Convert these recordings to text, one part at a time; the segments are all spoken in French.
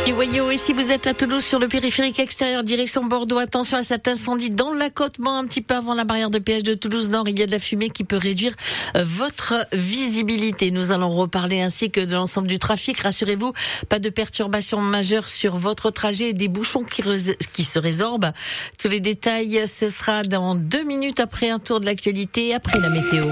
Kiwayo, et si vous êtes à Toulouse sur le périphérique extérieur direction Bordeaux, attention à cet incendie dans l'accotement un petit peu avant la barrière de péage de Toulouse Nord. Il y a de la fumée qui peut réduire votre visibilité. Nous allons reparler ainsi que de l'ensemble du trafic. Rassurez-vous, pas de perturbations majeures sur votre trajet et des bouchons qui se résorbent. Tous les détails, ce sera dans 2 minutes après un tour de l'actualité, après la météo.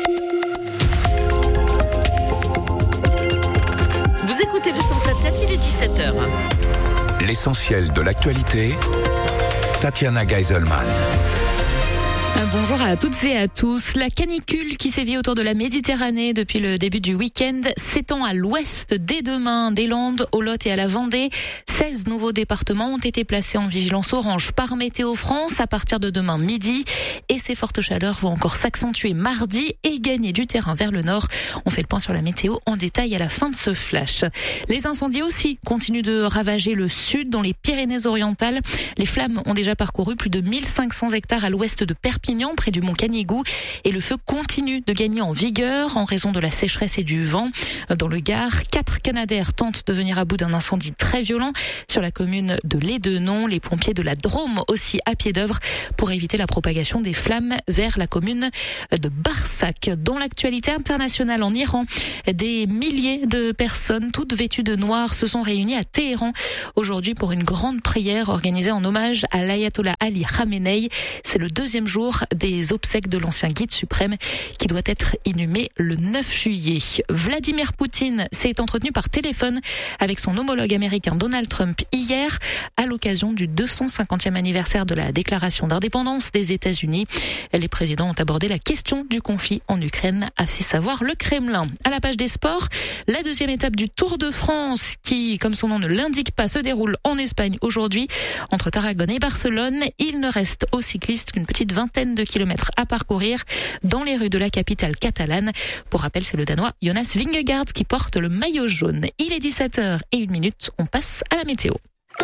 Vous écoutez le 107.7, il est 17h. L'essentiel de l'actualité, Tatiana Geiselman. Bonjour à toutes et à tous. La canicule qui sévit autour de la Méditerranée depuis le début du week-end s'étend à l'ouest dès demain, des Landes au Lot et à la Vendée. 16 nouveaux départements ont été placés en vigilance orange par Météo France à partir de demain midi. Et ces fortes chaleurs vont encore s'accentuer mardi et gagner du terrain vers le nord. On fait le point sur la météo en détail à la fin de ce flash. Les incendies aussi continuent de ravager le sud dans les Pyrénées-Orientales. Les flammes ont déjà parcouru plus de 1500 hectares à l'ouest de Perpignan, près du mont Canigou, et le feu continue de gagner en vigueur en raison de la sécheresse et du vent. Dans le Gard, 4 Canadaires tentent de venir à bout d'un incendie très violent sur la commune de Lédenon. Les pompiers de la Drôme aussi à pied d'œuvre pour éviter la propagation des flammes vers la commune de Barsac. Dans l'actualité internationale, en Iran, des milliers de personnes toutes vêtues de noir se sont réunies à Téhéran aujourd'hui pour une grande prière organisée en hommage à l'ayatollah Ali Khamenei. C'est le 2e jour des obsèques de l'ancien guide suprême qui doit être inhumé le 9 juillet. Vladimir Poutine s'est entretenu par téléphone avec son homologue américain Donald Trump hier à l'occasion du 250e anniversaire de la déclaration d'indépendance des États-Unis. Les présidents ont abordé la question du conflit en Ukraine, a fait savoir le Kremlin. À la page des sports, la 2e étape du Tour de France qui, comme son nom ne l'indique pas, se déroule en Espagne aujourd'hui entre Tarragone et Barcelone. Il ne reste aux cyclistes qu'une petite vingtaine de kilomètres à parcourir dans les rues de la capitale catalane. Pour rappel, c'est le Danois Jonas Vingegaard qui porte le maillot jaune. Il est 17h01, on passe à la météo.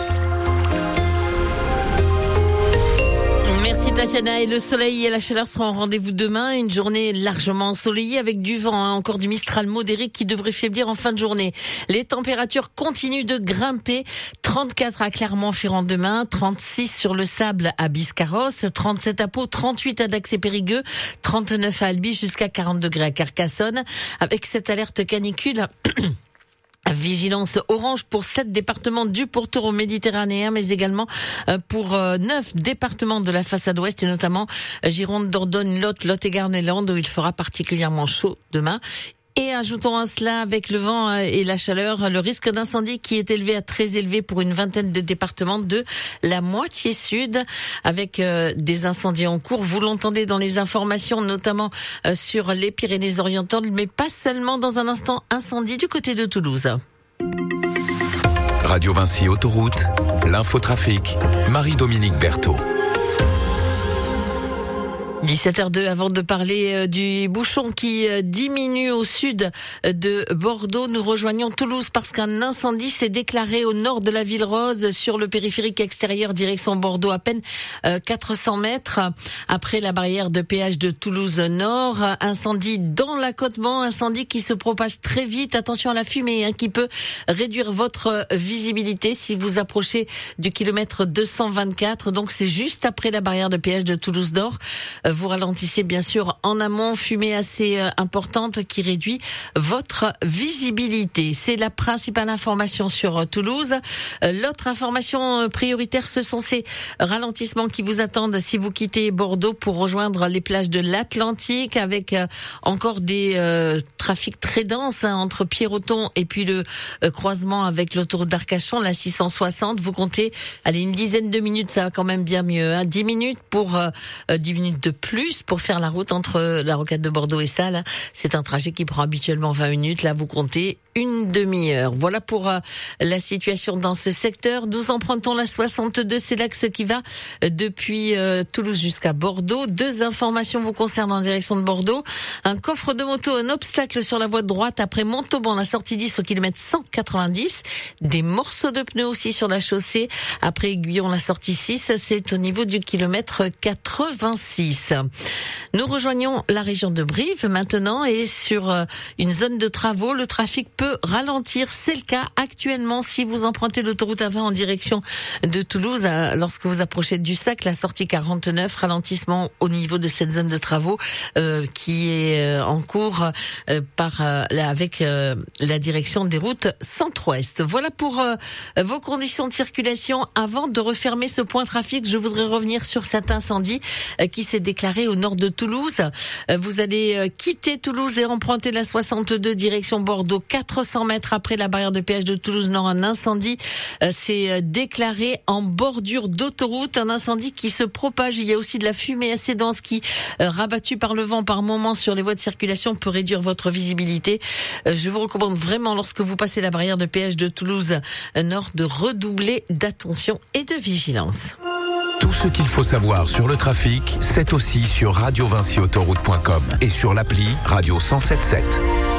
Merci Tatiana. Et le soleil et la chaleur seront au rendez-vous demain. Une journée largement ensoleillée avec du vent, encore du Mistral modéré qui devrait faiblir en fin de journée. Les températures continuent de grimper. 34 à Clermont-Ferrand demain, 36 sur le Sable à Biscarrosse, 37 à Pau, 38 à Dax et Périgueux, 39 à Albi, jusqu'à 40 degrés à Carcassonne. Avec cette alerte canicule... Vigilance orange pour 7 départements du pourtour méditerranéen, mais également pour 9 départements de la façade ouest, et notamment Gironde, Dordogne, Lot-et-Garonne et Landes, où il fera particulièrement chaud demain. Et ajoutons à cela, avec le vent et la chaleur, le risque d'incendie qui est élevé à très élevé pour une vingtaine de départements de la moitié sud, avec des incendies en cours. Vous l'entendez dans les informations, notamment sur les Pyrénées-Orientales, mais pas seulement. Dans un instant, incendie du côté de Toulouse. Radio Vinci Autoroute, l'infotrafic, Marie-Dominique Berthaud. 17h02, avant de parler du bouchon qui diminue au sud de Bordeaux, nous rejoignons Toulouse parce qu'un incendie s'est déclaré au nord de la Ville Rose sur le périphérique extérieur direction Bordeaux, à peine 400 mètres après la barrière de péage de Toulouse Nord. Incendie dans l'accotement, incendie qui se propage très vite. Attention à la fumée qui peut réduire votre visibilité si vous approchez du kilomètre 224. Donc c'est juste après la barrière de péage de Toulouse Nord. Vous ralentissez bien sûr en amont, fumée assez importante qui réduit votre visibilité. C'est la principale information sur Toulouse. L'autre information prioritaire, ce sont ces ralentissements qui vous attendent si vous quittez Bordeaux pour rejoindre les plages de l'Atlantique, avec encore des trafics très denses entre Pierreton et puis le croisement avec l'autoroute d'Arcachon, la 660. Vous comptez, allez, une dizaine de minutes, ça va quand même bien mieux. 10 minutes pour 10 minutes de plus pour faire la route entre la rocade de Bordeaux et Salles. C'est un trajet qui prend habituellement 20 minutes. Là, vous comptez une demi-heure. Voilà pour la situation dans ce secteur. Nous empruntons la 62, c'est l'axe qui va depuis Toulouse jusqu'à Bordeaux. 2 informations vous concernent en direction de Bordeaux. Un coffre de moto, un obstacle sur la voie de droite après Montauban, la sortie 10 au kilomètre 190. Des morceaux de pneus aussi sur la chaussée après Aiguillon, la sortie 6. C'est au niveau du kilomètre 86. Nous rejoignons la région de Brive maintenant, et sur une zone de travaux, le trafic peut peut ralentir. C'est le cas actuellement si vous empruntez l'autoroute A20 en direction de Toulouse. Lorsque vous approchez du Sac, la sortie 49, ralentissement au niveau de cette zone de travaux qui est en cours avec la direction des routes centre-ouest. Voilà pour vos conditions de circulation. Avant de refermer ce point trafic, je voudrais revenir sur cet incendie qui s'est déclaré au nord de Toulouse. Vous allez quitter Toulouse et emprunter la 62 direction Bordeaux. 400 mètres après la barrière de péage de Toulouse-Nord, un incendie s'est déclaré en bordure d'autoroute. Un incendie qui se propage. Il y a aussi de la fumée assez dense qui, rabattue par le vent par moments sur les voies de circulation, peut réduire votre visibilité. Je vous recommande vraiment, lorsque vous passez la barrière de péage de Toulouse-Nord, de redoubler d'attention et de vigilance. Tout ce qu'il faut savoir sur le trafic, c'est aussi sur radiovinciautoroute.com et sur l'appli Radio 107.7.